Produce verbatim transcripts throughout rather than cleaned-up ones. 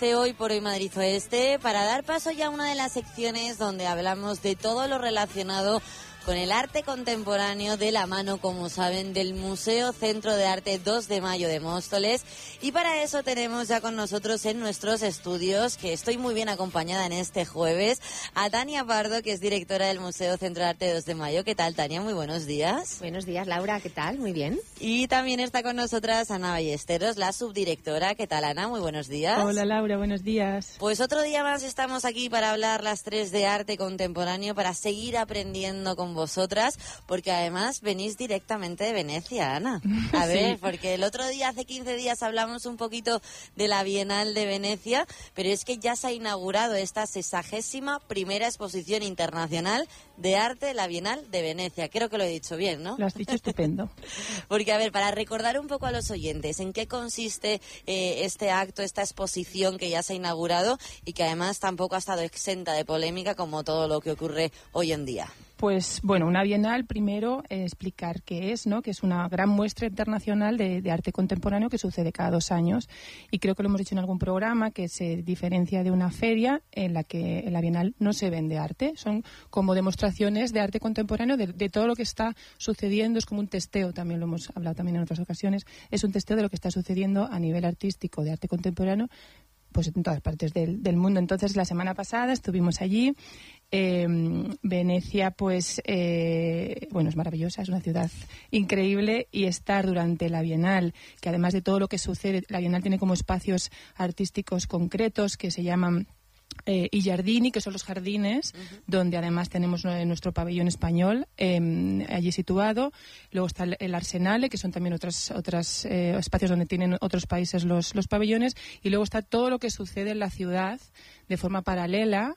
este Hoy por Hoy Madrid Oeste para dar paso ya a una de las secciones donde hablamos de todo lo relacionado con el arte contemporáneo de la mano, como saben, del Museo Centro de Arte dos de Mayo de Móstoles. Y para eso tenemos ya con nosotros en nuestros estudios, que estoy muy bien acompañada en este jueves, a Tania Pardo, que es directora del Museo Centro de Arte dos de Mayo. ¿Qué tal, Tania? Muy buenos días. Buenos días, Laura. ¿Qué tal? Muy bien. Y también está con nosotras Ana Ballesteros, la subdirectora. ¿Qué tal, Ana? Muy buenos días. Hola, Laura. Buenos días. Pues otro día más estamos aquí para hablar las tres de arte contemporáneo, para seguir aprendiendo con vosotras, porque además venís directamente de Venecia, Ana. A ver, sí. Porque el otro día, hace quince días, hablamos un poquito de la Bienal de Venecia, pero es que ya se ha inaugurado esta sesagésima primera exposición internacional de arte de la Bienal de Venecia. Creo que lo he dicho bien, ¿no? Lo has dicho estupendo. Porque, a ver, para recordar un poco a los oyentes, ¿en qué consiste eh, este acto, esta exposición que ya se ha inaugurado y que además tampoco ha estado exenta de polémica como todo lo que ocurre hoy en día? Pues bueno, una bienal, primero eh, explicar qué es, ¿no? Que es una gran muestra internacional de, de arte contemporáneo que sucede cada dos años. Y creo que lo hemos dicho en algún programa, que se diferencia de una feria en la que en la bienal no se vende arte. Son como demostraciones de arte contemporáneo, de, de todo lo que está sucediendo. Es como un testeo, también lo hemos hablado también en otras ocasiones. Es un testeo de lo que está sucediendo a nivel artístico de arte contemporáneo, pues en todas partes del, del mundo. Entonces, la semana pasada estuvimos allí. Eh, Venecia, pues, eh, bueno, es maravillosa, es una ciudad increíble, y estar durante la Bienal, que además de todo lo que sucede, la Bienal tiene como espacios artísticos concretos que se llaman Eh, y Giardini, que son los jardines, uh-huh. donde además tenemos nuestro pabellón español eh, allí situado. Luego está el, el Arsenale, que son también otros otras, eh, espacios donde tienen otros países los, los pabellones. Y luego está todo lo que sucede en la ciudad de forma paralela,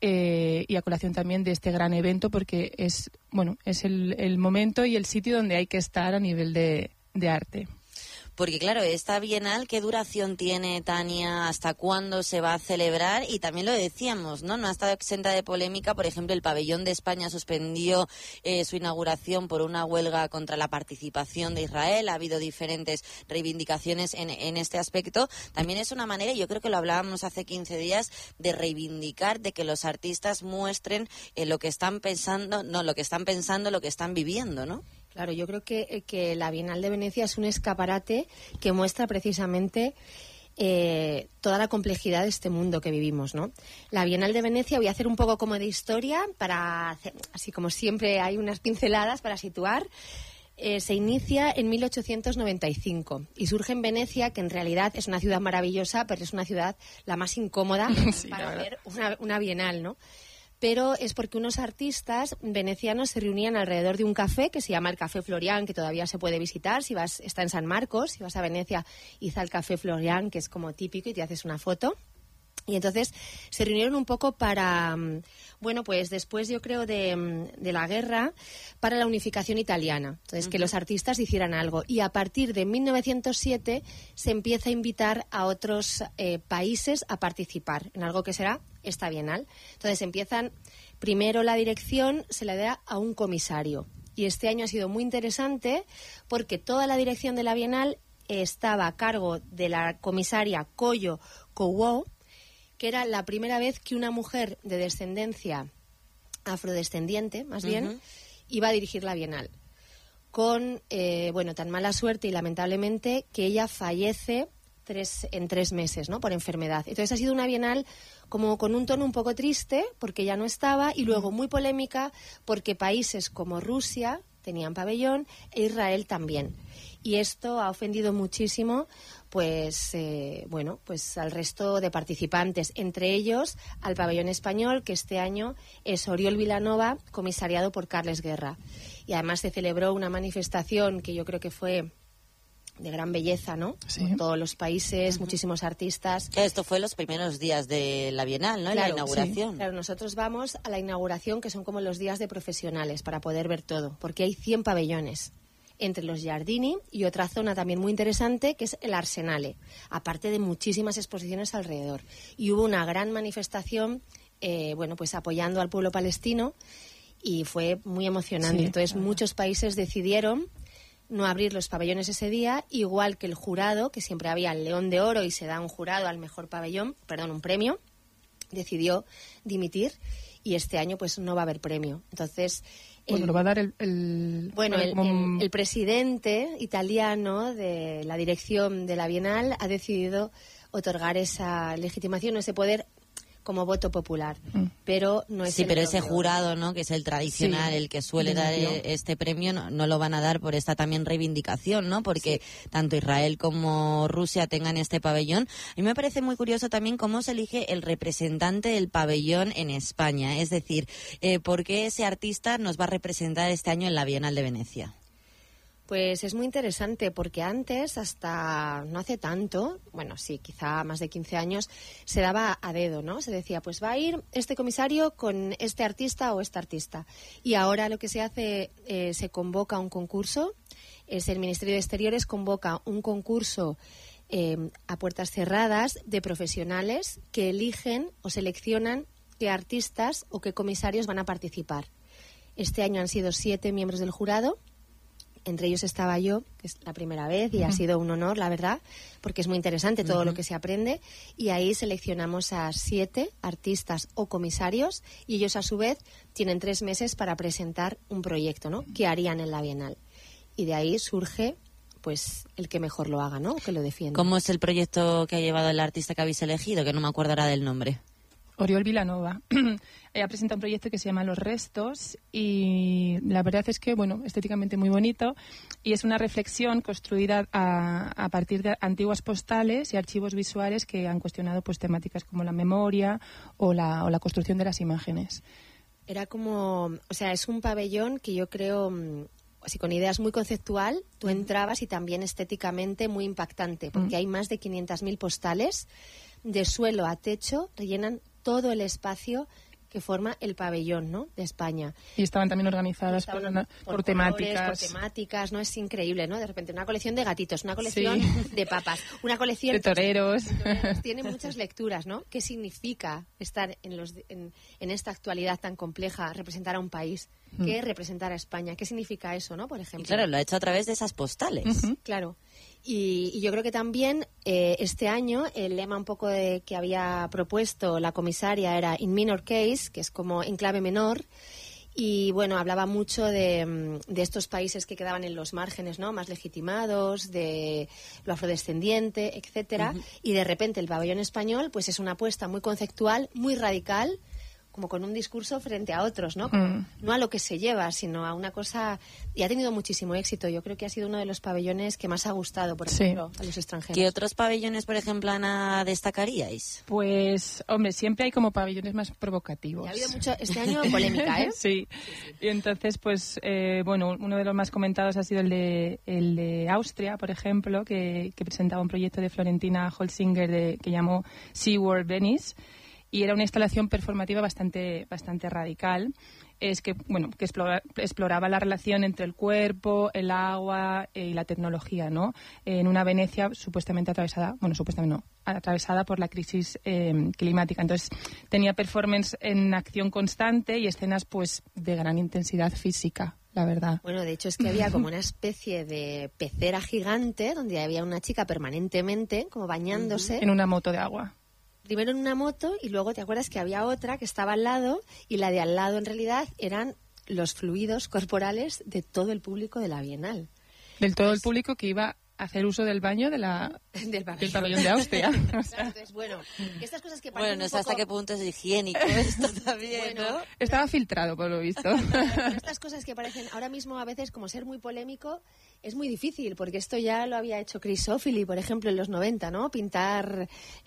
eh, y a colación también de este gran evento, porque es, bueno, es el, el momento y el sitio donde hay que estar a nivel de, de arte. Porque claro, esta Bienal, ¿qué duración tiene, Tania? ¿Hasta cuándo se va a celebrar? Y también lo decíamos, ¿no? No ha estado exenta de polémica. Por ejemplo, el Pabellón de España suspendió eh, su inauguración por una huelga contra la participación de Israel. Ha habido diferentes reivindicaciones en, en este aspecto. También es una manera, y yo creo que lo hablábamos hace quince días, de reivindicar, de que los artistas muestren eh, lo que están pensando, no, lo que están pensando, lo que están viviendo, ¿no? Claro, yo creo que, que la Bienal de Venecia es un escaparate que muestra precisamente eh, toda la complejidad de este mundo que vivimos, ¿no? La Bienal de Venecia, voy a hacer un poco como de historia, para hacer, así como siempre hay unas pinceladas para situar. Eh, se inicia en mil ochocientos noventa y cinco y surge en Venecia, que en realidad es una ciudad maravillosa, pero es una ciudad la más incómoda sí, para hacer una, una Bienal, ¿no? Pero es porque unos artistas venecianos se reunían alrededor de un café que se llama el Café Florian, que todavía se puede visitar. Si vas, está en San Marcos, si vas a Venecia, id al Café Florian, que es como típico, y te haces una foto. Y entonces se reunieron un poco para, bueno, pues después yo creo de, de la guerra, para la unificación italiana. Entonces, uh-huh. que los artistas hicieran algo. Y a partir de mil novecientos siete se empieza a invitar a otros eh, países a participar en algo que será esta Bienal. Entonces empiezan, primero la dirección se le da a un comisario. Y este año ha sido muy interesante porque toda la dirección de la Bienal estaba a cargo de la comisaria Koyo Kowo, que era la primera vez que una mujer de descendencia afrodescendiente, más bien, uh-huh. iba a dirigir la Bienal. Con, eh, bueno, tan mala suerte y lamentablemente que ella fallece tres, en tres meses, ¿no? Por enfermedad. Entonces ha sido una Bienal como con un tono un poco triste, porque ya no estaba, y luego muy polémica, porque países como Rusia tenían pabellón e Israel también. Y esto ha ofendido muchísimo, pues eh, bueno, pues al resto de participantes, entre ellos al pabellón español, que este año es Oriol Vilanova, comisariado por Carles Guerra. Y además se celebró una manifestación que yo creo que fue de gran belleza, ¿no? Sí. Con todos los países, uh-huh. muchísimos artistas. Esto fue los primeros días de la Bienal, ¿no? Claro, la inauguración. Sí. Claro, nosotros vamos a la inauguración, que son como los días de profesionales, para poder ver todo, porque hay cien pabellones entre los Giardini y otra zona también muy interesante, que es el Arsenale, aparte de muchísimas exposiciones alrededor. Y hubo una gran manifestación, eh, bueno, pues apoyando al pueblo palestino, y fue muy emocionante. Sí, Entonces, claro. muchos países decidieron no abrir los pabellones ese día, igual que el jurado, que siempre había el León de Oro y se da un jurado al mejor pabellón, perdón, un premio, decidió dimitir y este año pues no va a haber premio. Entonces, bueno, el, lo va a dar el... el bueno, el, como... el, el presidente italiano de la dirección de la Bienal ha decidido otorgar esa legitimación, ese poder como voto popular, mm. pero no es sí, el pero ese propio. jurado, ¿no?, que es el tradicional, sí, el que suele dar este premio, no, no lo van a dar por esta también reivindicación, ¿no?, porque sí, tanto Israel como Rusia tengan este pabellón. A mí me parece muy curioso también cómo se elige el representante del pabellón en España, es decir, eh, ¿por qué ese artista nos va a representar este año en la Bienal de Venecia? Pues es muy interesante porque antes, hasta no hace tanto, bueno, sí, quizá más de quince años, se daba a dedo, ¿no? Se decía, pues va a ir este comisario con este artista o esta artista. Y ahora lo que se hace, eh, se convoca un concurso, es el Ministerio de Exteriores convoca un concurso eh, a puertas cerradas de profesionales que eligen o seleccionan qué artistas o qué comisarios van a participar. Este año han sido siete miembros del jurado. Entre ellos estaba yo, que es la primera vez, y uh-huh. ha sido un honor, la verdad, porque es muy interesante todo uh-huh. lo que se aprende. Y ahí seleccionamos a siete artistas o comisarios, y ellos, a su vez, tienen tres meses para presentar un proyecto, ¿no?, que harían en la Bienal. Y de ahí surge, pues, el que mejor lo haga, ¿no?, que lo defienda. ¿Cómo es el proyecto que ha llevado el artista que habéis elegido? Que no me acuerdo ahora del nombre. Oriol Vilanova. Ella presenta un proyecto que se llama Los Restos y la verdad es que, bueno, estéticamente muy bonito y es una reflexión construida a, a partir de antiguas postales y archivos visuales que han cuestionado pues temáticas como la memoria o la, o la construcción de las imágenes. Era como, o sea, es un pabellón que yo creo, así con ideas muy conceptual, tú entrabas y también estéticamente muy impactante, porque mm. hay más de quinientas mil postales de suelo a techo, rellenan todo el espacio que forma el pabellón, ¿no?, de España. Y estaban también organizadas estaban por, por, por temáticas. temáticas. Por temáticas, ¿no? Es increíble, ¿no? De repente una colección de gatitos, una colección sí. de papas, una colección... De toreros. De toreros. Tiene muchas lecturas, ¿no? ¿Qué significa estar en, los, en, en esta actualidad tan compleja, representar a un país? ¿Qué mm. representar a España? ¿Qué significa eso, no? Por ejemplo. Y claro, lo ha hecho a través de esas postales. Uh-huh. Claro. Y, y yo creo que también eh, este año el lema un poco de, que había propuesto la comisaria era In Minor Case, que es como en clave menor, y bueno, hablaba mucho de, de estos países que quedaban en los márgenes, ¿no?, más legitimados, de lo afrodescendiente, etcétera, uh-huh. y de repente el pabellón español pues es una apuesta muy conceptual, muy radical, como con un discurso frente a otros, ¿no? Mm. No a lo que se lleva, sino a una cosa... Y ha tenido muchísimo éxito. Yo creo que ha sido uno de los pabellones que más ha gustado, por ejemplo, sí. a los extranjeros. ¿Qué otros pabellones, por ejemplo, Ana, destacaríais? Pues, hombre, siempre hay como pabellones más provocativos. Y ha habido mucho este año polémica, ¿eh? sí. sí, sí. Y entonces, pues, eh, bueno, uno de los más comentados ha sido el de, el de Austria, por ejemplo, que, que presentaba un proyecto de Florentina Holzinger de, que llamó SeaWorld Venice. Y era una instalación performativa bastante bastante radical. Es que, bueno, que explora, exploraba la relación entre el cuerpo, el agua eh, y la tecnología, ¿no? En una Venecia supuestamente atravesada, bueno, supuestamente no, atravesada por la crisis eh, climática. Entonces, tenía performance en acción constante y escenas, pues, de gran intensidad física, la verdad. Bueno, de hecho es que había como una especie de pecera gigante donde había una chica permanentemente como bañándose. En una moto de agua. Primero en una moto y luego te acuerdas que había otra que estaba al lado y la de al lado en realidad eran los fluidos corporales de todo el público de la Bienal. Del todo el público que iba a hacer uso del baño de la, del, pabellón. del pabellón de Austria. Claro, entonces, bueno, estas cosas que bueno, no sé poco... hasta qué punto es higiénico esto también, bueno, ¿no? Estaba filtrado, por lo visto. Estas cosas que parecen ahora mismo a veces como ser muy polémico es muy difícil, porque esto ya lo había hecho Chris O'Filly, por ejemplo, en los noventa, ¿no? Pintar,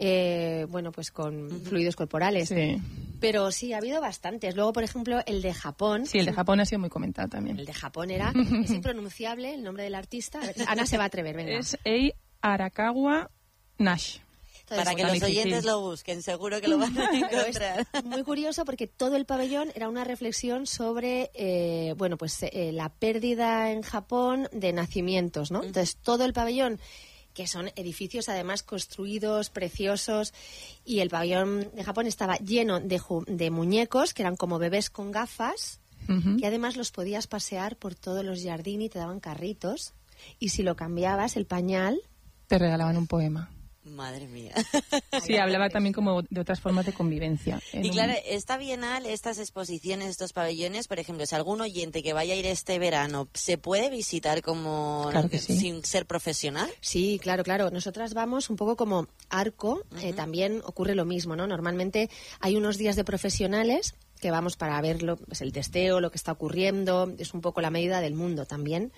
eh, bueno, pues con uh-huh. fluidos corporales. Sí. Pero sí, ha habido bastantes. Luego, por ejemplo, el de Japón. Sí, el de Japón ha sido muy comentado también. El de Japón era, es impronunciable el nombre del artista. A ver, Ana se va a atrever, venga. Es Ei Arakawa Nash. Entonces, para que los oyentes lo busquen, seguro que lo van a encontrar. Es muy curioso porque todo el pabellón era una reflexión sobre, eh, bueno, pues eh, la pérdida en Japón de nacimientos, ¿no? Entonces, todo el pabellón, que son edificios además construidos, preciosos, y el pabellón de Japón estaba lleno de, ju- de muñecos que eran como bebés con gafas, uh-huh. que además los podías pasear por todos los jardines y te daban carritos. y si lo cambiabas, el pañal... Te regalaban un poema. Madre mía. Sí, hablaba también como de otras formas de convivencia. Y claro, esta bienal, estas exposiciones, estos pabellones, por ejemplo, si algún oyente que vaya a ir este verano, ¿se puede visitar como claro que sí. sin ser profesional? Sí, claro, claro. Nosotras vamos un poco como Arco, uh-huh. eh, también ocurre lo mismo, ¿no? Normalmente hay unos días de profesionales que vamos para ver lo, pues el testeo, lo que está ocurriendo, es un poco la medida del mundo también.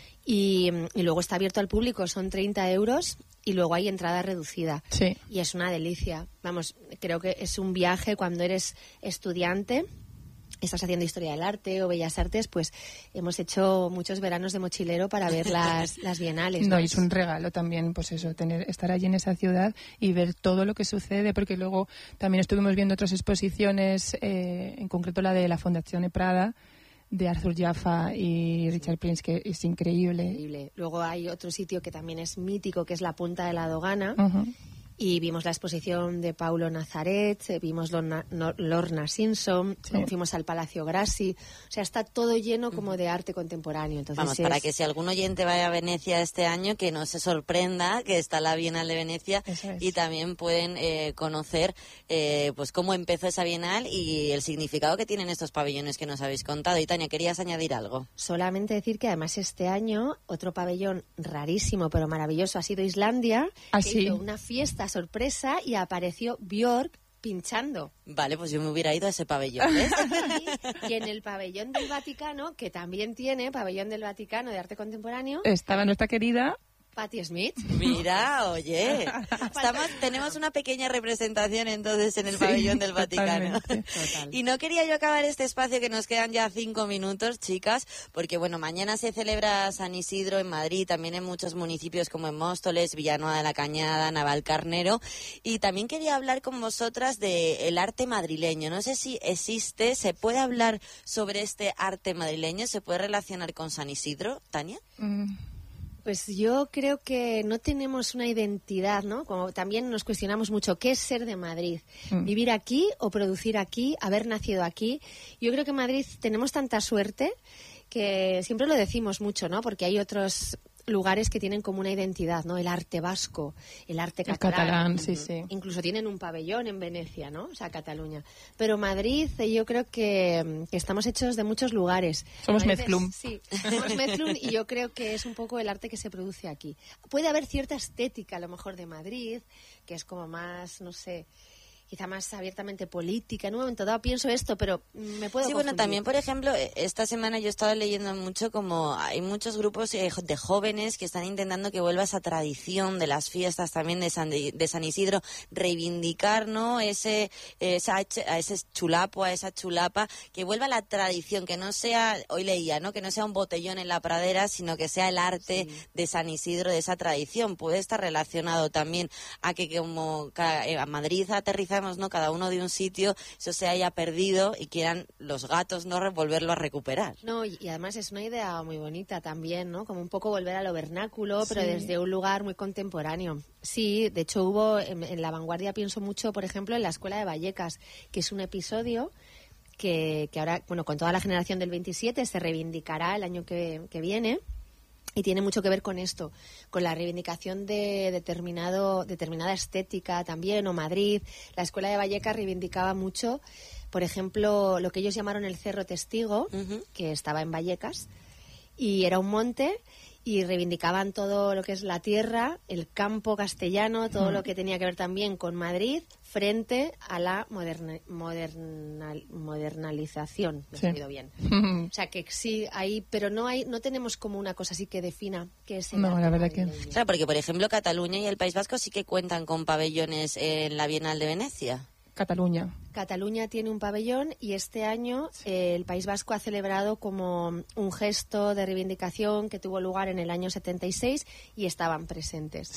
Y, y luego está abierto al público, son treinta euros y luego hay entrada reducida. Sí. Y es una delicia. Vamos, creo que es un viaje cuando eres estudiante, estás haciendo Historia del Arte o Bellas Artes, pues hemos hecho muchos veranos de mochilero para ver las, las bienales. No, ¿no? y es un regalo también, pues eso, tener estar allí en esa ciudad y ver todo lo que sucede, porque luego también estuvimos viendo otras exposiciones, eh, en concreto la de la Fondazione Prada, de Arthur Jaffa y Richard Prince, que es increíble. increíble. Luego hay otro sitio que también es mítico, que es la Punta de la Dogana. Uh-huh. Y vimos la exposición de Paulo Nazaret, vimos Lorna, no, Lorna Simpson, sí. fuimos al Palacio Grassi. O sea, está todo lleno como de arte contemporáneo. Entonces Vamos, es... para que si algún oyente vaya a Venecia este año, que no se sorprenda que está la Bienal de Venecia es. Y también pueden eh, conocer eh, pues cómo empezó esa Bienal y el significado que tienen estos pabellones que nos habéis contado. Y Tania, ¿querías añadir algo? Solamente decir que además este año otro pabellón rarísimo pero maravilloso ha sido Islandia, ¿Ah, que sí? hizo una fiesta sorpresa y apareció Björk pinchando. Vale, pues yo me hubiera ido a ese pabellón, ¿ves? Y en el pabellón del Vaticano, que también tiene pabellón del Vaticano de arte contemporáneo, estaba nuestra querida Patti Smith. Mira, oye, estamos, tenemos una pequeña representación entonces en el sí, pabellón del Vaticano. Total. Y no quería yo acabar este espacio, que nos quedan ya cinco minutos, chicas, porque bueno, mañana se celebra San Isidro en Madrid, también en muchos municipios como en Móstoles, Villanueva de la Cañada, Navalcarnero, y también quería hablar con vosotras del arte madrileño. No sé si existe, ¿se puede hablar sobre este arte madrileño? ¿Se puede relacionar con San Isidro, Tania? Mm. Pues yo creo que no tenemos una identidad, ¿no? Como también nos cuestionamos mucho, ¿qué es ser de Madrid? Mm. ¿Vivir aquí o producir aquí? ¿Haber nacido aquí? Yo creo que en Madrid tenemos tanta suerte que siempre lo decimos mucho, ¿no? Porque hay otros lugares que tienen como una identidad, ¿no? El arte vasco, el arte el catalán. catalán, sí, sí. Incluso tienen un pabellón en Venecia, ¿no? O sea, Cataluña. Pero Madrid, yo creo que, que estamos hechos de muchos lugares. Somos Madrid mezclum. Es, sí, somos mezclum y yo creo que es un poco el arte que se produce aquí. Puede haber cierta estética, a lo mejor, de Madrid, que es como más, no sé, quizá más abiertamente política. En un momento dado pienso esto, pero me puedo Sí, confundir. bueno, también, por ejemplo, esta semana yo he estado leyendo mucho como hay muchos grupos de jóvenes que están intentando que vuelva esa tradición de las fiestas también de San, de San Isidro, reivindicar, ¿no? Ese, esa, a ese chulapo, a esa chulapa, que vuelva la tradición, que no sea, hoy leía, ¿no? Que no sea un botellón en la pradera, sino que sea el arte sí. de San Isidro, de esa tradición. Puede estar relacionado también a que como a Madrid aterriza, ¿no? Cada uno de un sitio, eso se haya perdido y quieran los gatos no volverlo a recuperar. No, y, y además es una idea muy bonita también, ¿no? Como un poco volver a lo vernáculo, sí. pero desde un lugar muy contemporáneo. Sí, de hecho hubo, en, en La Vanguardia pienso mucho, por ejemplo, en la Escuela de Vallecas, que es un episodio que, que ahora, bueno, con toda la generación del veintisiete se reivindicará el año que, que viene. Y tiene mucho que ver con esto, con la reivindicación de determinado, determinada estética también, o Madrid. La Escuela de Vallecas reivindicaba mucho, por ejemplo, lo que ellos llamaron el Cerro Testigo, uh-huh. que estaba en Vallecas, y era un monte, y reivindicaban todo lo que es la tierra, el campo castellano, todo uh-huh. lo que tenía que ver también con Madrid, frente a la moderna, moderna, modernalización, me he oído bien. O sea que sí, hay, pero no hay, no tenemos como una cosa así que defina qué es el No, arte la verdad madrileño. que... Claro, porque por ejemplo Cataluña y el País Vasco sí que cuentan con pabellones en la Bienal de Venecia. Cataluña. Cataluña tiene un pabellón y este año eh, el País Vasco ha celebrado como un gesto de reivindicación que tuvo lugar en el año setenta y seis y estaban presentes. Sí.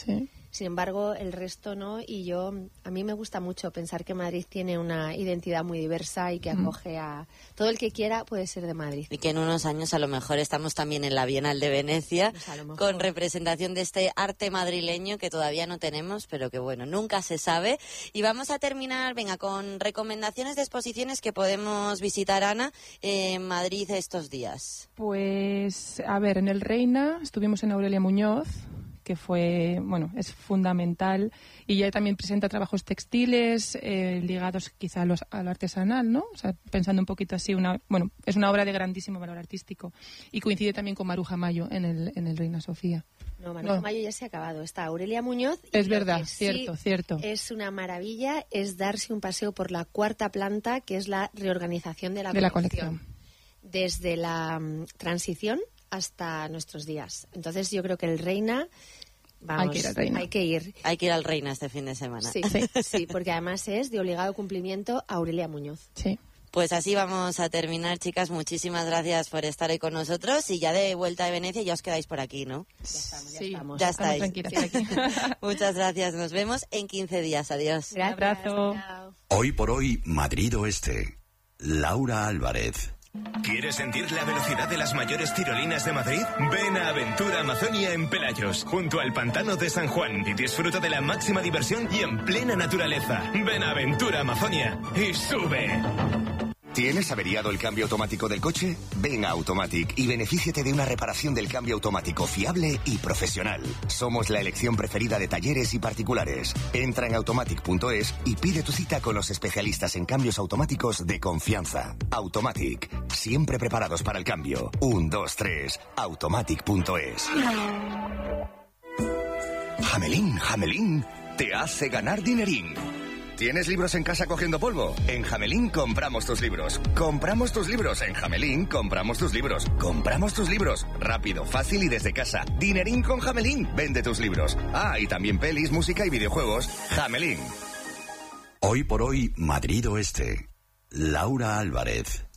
Sin embargo, el resto no, y yo, a mí me gusta mucho pensar que Madrid tiene una identidad muy diversa y que acoge a todo el que quiera puede ser de Madrid. Y que en unos años a lo mejor estamos también en la Bienal de Venecia, pues con representación de este arte madrileño que todavía no tenemos, pero que bueno, nunca se sabe. Y vamos a terminar, venga, con recomendaciones de exposiciones que podemos visitar, Ana, en Madrid estos días. Pues, a ver, en el Reina estuvimos en Aurelia Muñoz, que fue, bueno, es fundamental, y ya también presenta trabajos textiles eh, ligados quizá a, los, a lo artesanal, ¿no? O sea, pensando un poquito así, una, bueno, es una obra de grandísimo valor artístico, y coincide también con Maruja Mayo en el, en el Reina Sofía. No, Maruja no. Mayo ya se ha acabado, está Aurelia Muñoz. Es verdad, cierto, sí cierto. Es una maravilla, es darse un paseo por la cuarta planta, que es la reorganización de la, de colección, la colección. Desde la um, transición hasta nuestros días. Entonces yo creo que el Reina, vamos, hay que ir al Reina. Hay que ir, hay que ir al Reina este fin de semana. Sí, sí, porque además es de obligado cumplimiento a Aurelia Muñoz. Sí. Pues así vamos a terminar, chicas. Muchísimas gracias por estar hoy con nosotros, y ya de vuelta de Venecia ya os quedáis por aquí, ¿no? Ya estamos, ya sí, estamos. Ya estáis. Tranquilas, aquí. Muchas gracias. Nos vemos en quince días. Adiós. Gracias. Un abrazo. Chao. Hoy por hoy, Madrid Oeste. Laura Álvarez. ¿Quieres sentir la velocidad de las mayores tirolinas de Madrid? Ven a Aventura Amazonia en Pelayos, junto al pantano de San Juan, y disfruta de la máxima diversión y en plena naturaleza. Ven a Aventura Amazonia y sube. ¿Tienes averiado el cambio automático del coche? Ven a Automatic y benefíciate de una reparación del cambio automático fiable y profesional. Somos la elección preferida de talleres y particulares. Entra en automatic punto es y pide tu cita con los especialistas en cambios automáticos de confianza. Automatic, siempre preparados para el cambio. Un, dos, tres, automatic punto es. Jamelín, Jamelín, te hace ganar dinerín. ¿Tienes libros en casa cogiendo polvo? En Jamelín compramos tus libros. Compramos tus libros. En Jamelín compramos tus libros. Compramos tus libros. Rápido, fácil y desde casa. Dinerín con Jamelín. Vende tus libros. Ah, y también pelis, música y videojuegos. Jamelín. Hoy por hoy, Madrid Oeste. Laura Álvarez.